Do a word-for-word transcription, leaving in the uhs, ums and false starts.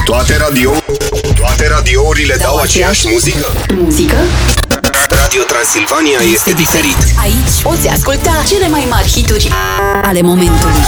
Toate radio Toate radiourile dau aceeași muzică? Muzică? Radio Transilvania este diferit. Aici poți asculta cele mai mari hituri ale momentului.